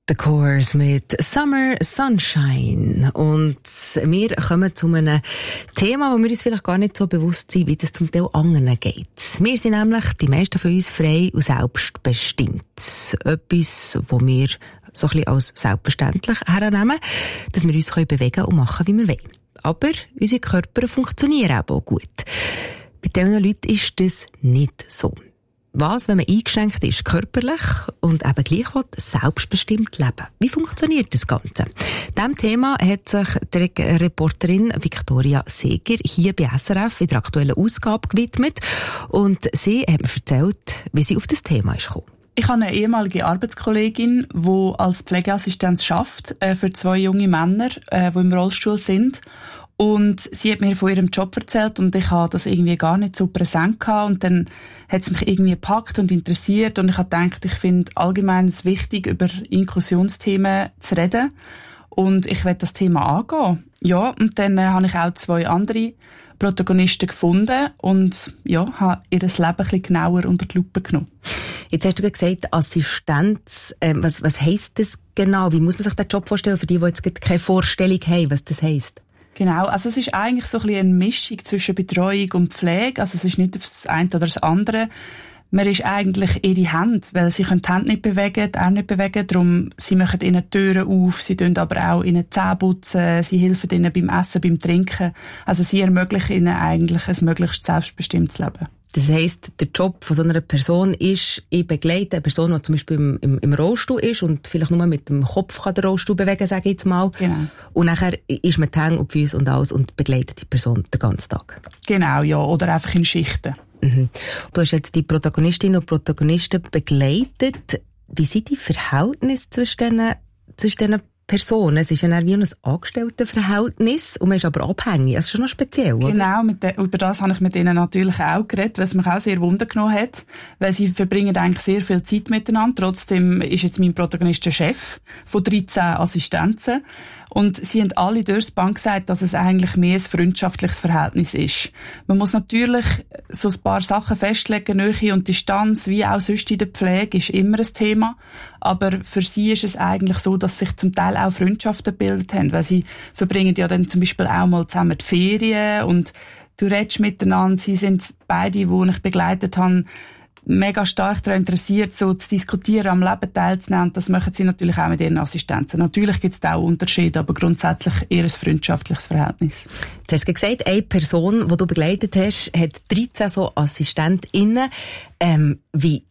The Course mit Summer Sunshine. Und wir kommen zu einem Thema, wo wir uns vielleicht gar nicht so bewusst sind, wie das zum Teil anderen geht. Wir sind nämlich, die meisten von uns, frei und selbstbestimmt. Etwas, wo wir so ein bisschen als selbstverständlich hernehmen, dass wir uns bewegen und machen, wie wir wollen. Aber unsere Körper funktionieren eben auch gut. Bei diesen Leuten ist das nicht so. Was, wenn man eingeschränkt ist, körperlich und eben gleich selbstbestimmt leben? Wie funktioniert das Ganze? Diesem Thema hat sich die Reporterin Viktoria Seger hier bei SRF in der aktuellen Ausgabe gewidmet. Und sie hat mir erzählt, wie sie auf das Thema ist gekommen. Ich habe eine ehemalige Arbeitskollegin, die als Pflegeassistenz arbeitet für 2 junge Männer, die im Rollstuhl sind. Und sie hat mir von ihrem Job erzählt und ich habe das irgendwie gar nicht so präsent gehabt. Und dann hat es mich irgendwie gepackt und interessiert und ich habe gedacht, ich finde allgemein es wichtig, über Inklusionsthemen zu reden. Und ich will das Thema angehen. Ja, und dann habe ich auch 2 andere Protagonisten gefunden und ja, habe ihr Leben ein bisschen genauer unter die Lupe genommen. Jetzt hast du gesagt, Assistenz, was heisst das genau? Wie muss man sich den Job vorstellen, für die jetzt keine Vorstellung haben, was das heisst? Genau, also es ist eigentlich so ein bisschen eine Mischung zwischen Betreuung und Pflege, also es ist nicht das eine oder das andere. Man ist eigentlich ihre Hand, weil sie können die Hände nicht bewegen, die Arme nicht bewegen, darum, sie machen ihnen Türen auf, sie tun aber auch ihnen Zähne putzen, sie helfen ihnen beim Essen, beim Trinken, also sie ermöglichen ihnen eigentlich ein möglichst selbstbestimmtes Leben. Das heisst, der Job von so einer Person ist, ich begleite eine Person, die zum Beispiel im Rollstuhl ist und vielleicht nur mit dem Kopf kann den Rollstuhl bewegen, sage ich jetzt mal. Genau. Und nachher ist man die Hände und die Füße und alles und begleitet die Person den ganzen Tag. Genau, ja, oder einfach in Schichten. Mhm. Du hast jetzt die Protagonistinnen und Protagonisten begleitet. Wie sind die Verhältnisse zwischen diesen Personen? Es ist ja wie ein Angestelltenverhältnis und man ist aber abhängig. Das ist schon noch speziell, oder? Genau, über das habe ich mit ihnen natürlich auch geredet, was mich auch sehr Wunder genommen hat, weil sie verbringen eigentlich sehr viel Zeit miteinander. Trotzdem ist jetzt mein Protagonist der Chef von 13 Assistenzen. Und sie haben alle durchs Bank gesagt, dass es eigentlich mehr ein freundschaftliches Verhältnis ist. Man muss natürlich so ein paar Sachen festlegen, Nähe und Distanz, wie auch sonst in der Pflege, ist immer ein Thema. Aber für sie ist es eigentlich so, dass sich zum Teil auch Freundschaften gebildet haben, weil sie verbringen ja dann zum Beispiel auch mal zusammen die Ferien und du redest miteinander. Sie sind beide, die ich begleitet habe, mega stark daran interessiert, so zu diskutieren, am Leben teilzunehmen. Das machen sie natürlich auch mit ihren Assistenzen. Natürlich gibt es da auch Unterschiede, aber grundsätzlich eher ein freundschaftliches Verhältnis. Du hast gesagt, eine Person, die du begleitet hast, hat 13 so AssistentInnen. Wann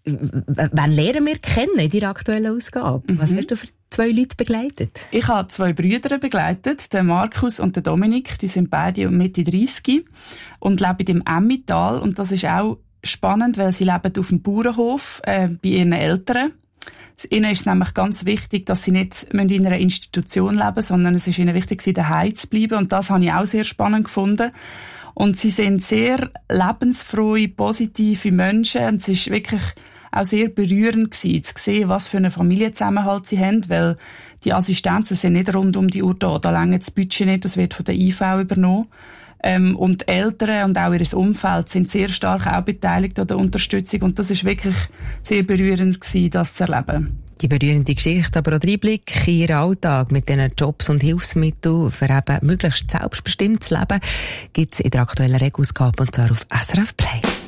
lernen wir kennen in deiner aktuellen Ausgabe? Was hast du für 2 Leute begleitet? Ich habe 2 Brüder begleitet, den Markus und den Dominik. Die sind beide Mitte 30 und leben im Emmental. Und das ist auch spannend, weil sie leben auf dem Bauernhof bei ihren Eltern. Ihnen ist es nämlich ganz wichtig, dass sie nicht in einer Institution leben, sondern es ist ihnen wichtig, daheim zu bleiben. Und das habe ich auch sehr spannend gefunden. Und sie sind sehr lebensfrohe, positive Menschen. Und es ist wirklich auch sehr berührend gewesen, zu sehen, was für einen Familienzusammenhalt sie haben, weil die Assistenzen sind nicht rund um die Uhr da. Da reicht das Budget nicht, das wird von der IV übernommen. Und die Eltern und auch ihr Umfeld sind sehr stark auch beteiligt an der Unterstützung und das ist wirklich sehr berührend gewesen, das zu erleben. Die berührende Geschichte, aber auch der Einblick in ihren Alltag mit diesen Jobs und Hilfsmitteln für eben möglichst selbstbestimmtes Leben gibt es in der aktuellen Regausgabe und zwar auf SRF Play.